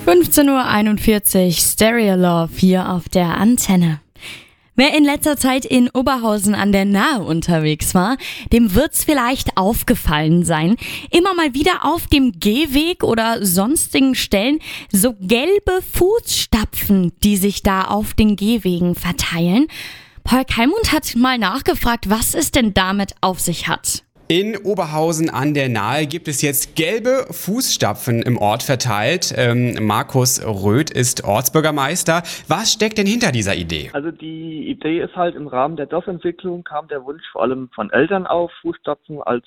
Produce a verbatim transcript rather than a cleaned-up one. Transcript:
fünfzehn Uhr einundvierzig, Stereo Love hier auf der Antenne. Wer in letzter Zeit in Oberhausen an der Nahe unterwegs war, dem wird's vielleicht aufgefallen sein. Immer mal wieder auf dem Gehweg oder sonstigen Stellen so gelbe Fußstapfen, die sich da auf den Gehwegen verteilen. Paul Keimund hat mal nachgefragt, was es denn damit auf sich hat. In Oberhausen an der Nahe gibt es jetzt gelbe Fußstapfen im Ort verteilt. Ähm, Markus Röth ist Ortsbürgermeister. Was steckt denn hinter dieser Idee? Also die Idee ist halt, im Rahmen der Dorfentwicklung kam der Wunsch vor allem von Eltern auf, Fußstapfen als